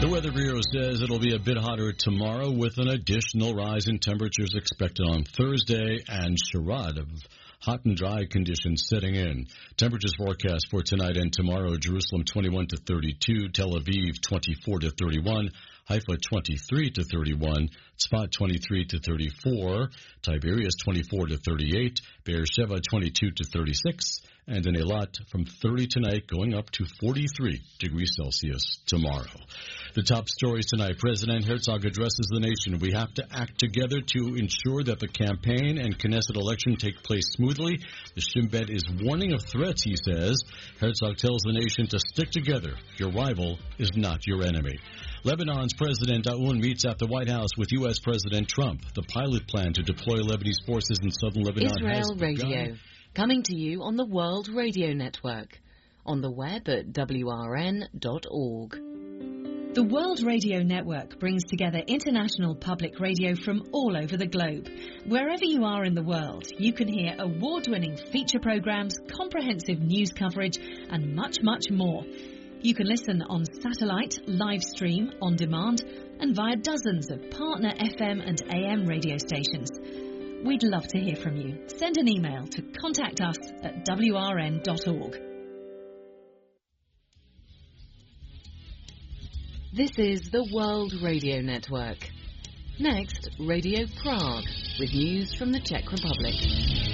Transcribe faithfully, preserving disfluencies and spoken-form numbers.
The Weather Bureau says it'll be a bit hotter tomorrow with an additional rise in temperatures expected on Thursday and charade of hot and dry conditions setting in. Temperatures forecast for tonight and tomorrow: Jerusalem twenty-one to thirty-two, Tel Aviv twenty-four to thirty-one, Haifa twenty-three to thirty-one, Tzfat twenty-three to thirty-four, Tiberias twenty-four to thirty-eight, Beersheba twenty-two to thirty-six, and in Eilat from thirty tonight going up to forty-three degrees Celsius tomorrow. The top stories tonight: President Herzog addresses the nation. We have to act together to ensure that the campaign and Knesset election take place smoothly. The Shin Bet is warning of threats, he says. Herzog tells the nation to stick together. Your rival is not your enemy. Lebanon's President Aoun meets at the White House with U S. President Trump. The pilot plan to deploy Lebanese forces in southern Lebanon Israel has begun. Radio, coming to you on the World Radio Network, on the web at W R N dot org. The World Radio Network brings together international public radio from all over the globe. Wherever you are in the world, you can hear award-winning feature programs, comprehensive news coverage, and much, much more. You can listen on satellite, live stream, on demand, and via dozens of partner F M and A M radio stations. We'd love to hear from you. Send an email to contact us at W R N dot org. This is the World Radio Network. Next, Radio Prague, with news from the Czech Republic.